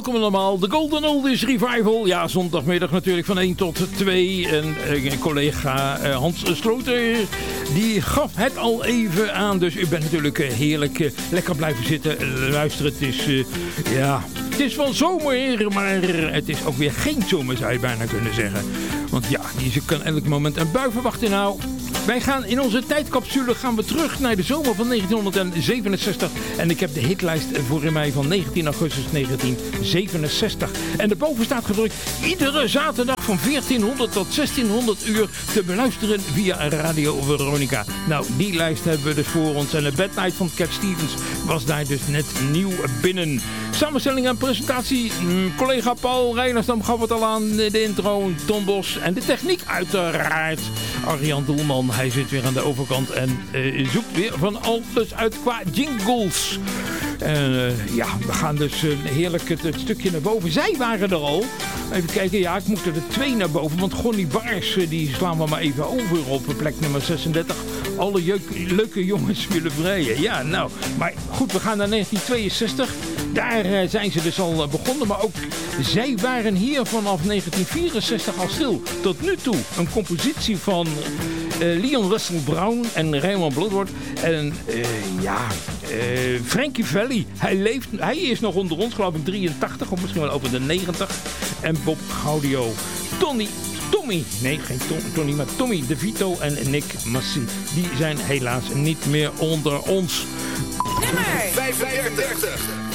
welkom allemaal. De Golden Oldies Revival. Ja, zondagmiddag natuurlijk van 1 tot 2. En collega Hans Sloter, die gaf het al even aan. Dus u bent natuurlijk heerlijk lekker blijven zitten luisteren. Het is, het is wel zomer, maar het is ook weer geen zomer, zou je bijna kunnen zeggen. Want ja, je kan elk moment een bui verwachten. Nou, wij gaan in onze tijdcapsule terug naar de zomer van 1967. En ik heb de hitlijst voor mij van 19 augustus 1967. En daarboven staat gedrukt iedere zaterdag van 1400 tot 1600 uur te beluisteren via Radio Veronica. Nou, die lijst hebben we dus voor ons. En de Bad Night van Cat Stevens was daar dus net nieuw binnen. Samenstelling en presentatie, collega Paul Reinersdam gaf het al aan, de intro, Tom Bos en de techniek uiteraard. Arjan Doelman, hij zit weer aan de overkant en zoekt weer van alles uit qua jingles. We gaan dus heerlijk het stukje naar boven. Zij waren er al. Even kijken, ja, ik moet er 2 naar boven, want Gonnie Bars, die slaan we maar even over op plek nummer 36. Alle leuke jongens willen vrijen. Ja, nou, maar goed, we gaan naar 1962. Daar zijn ze dus al begonnen, maar ook zij waren hier vanaf 1964 al stil. Tot nu toe een compositie van Leon Russell Brown en Raymond Bloodworth. En Frankie Valli, hij is nog onder ons, geloof ik 83 of misschien wel over de 90. En Bob Gaudio, Tommy DeVito en Nick Massey. Die zijn helaas niet meer onder ons. Nummer 35.